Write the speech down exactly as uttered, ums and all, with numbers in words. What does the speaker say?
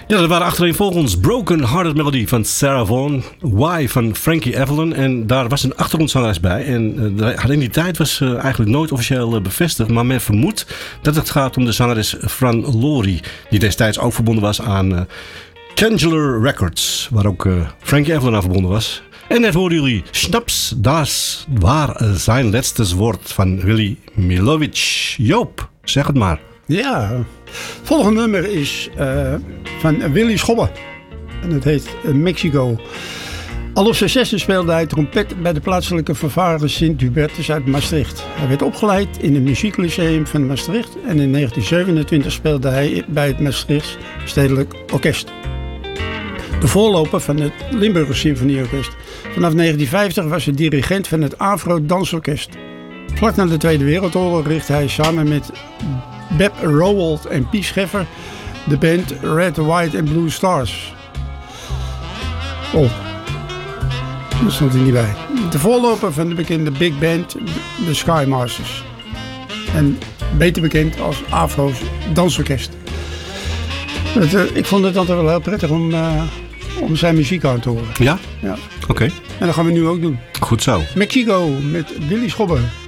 Ja, dat waren achtereenvolgens Broken Hearted Melody van Sarah Vaughan, Why van Frankie Avalon. En daar was een achtergrondzangeres bij. En uh, in die tijd was uh, eigenlijk nooit officieel uh, bevestigd. Maar men vermoedt dat het gaat om de zangeres Fran Lori. Die destijds ook verbonden was aan uh, Cangeler Records. Waar ook uh, Frankie Avalon aan verbonden was. En net hoorden jullie Schnaps, das war zijn letztes woord van Willy Milovic. Joop, zeg het maar. Ja, het volgende nummer is uh, van Willy Schobbe. En het heet uh, Mexico. Al op zijn zesde speelde hij trompet bij de plaatselijke fanfare Sint-Hubertus uit Maastricht. Hij werd opgeleid in het Muzieklyceum van Maastricht. En in negentien zevenentwintig speelde hij bij het Maastrichts Stedelijk Orkest. De voorloper van het Limburger Symfonieorkest. Vanaf negentien vijftig was hij dirigent van het Afro Dansorkest. Vlak na de Tweede Wereldoorlog richtte hij samen met Beb Rowald en Piet Scheffer de band Red, White and Blue Stars. Oh, daar stond hij niet bij. De voorloper van de bekende big band, de Skymasters. En beter bekend als Afro's Dansorkest. Het, uh, ik vond het altijd wel heel prettig om, uh, om zijn muziek aan te horen. Ja? Ja. Oké. Okay. En dat gaan we nu ook doen. Goed zo. Mexico met Willy Schobbe.